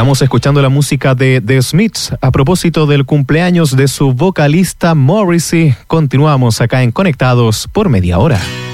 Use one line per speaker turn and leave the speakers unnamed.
Estamos escuchando la música de The Smiths a propósito del cumpleaños de su vocalista Morrissey. Continuamos acá en Conectados por media hora.